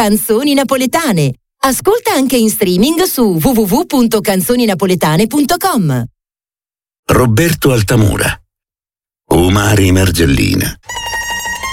Canzoni napoletane. Ascolta anche in streaming su www.canzoninapoletane.com. Roberto Altamura, Umari Mergellina.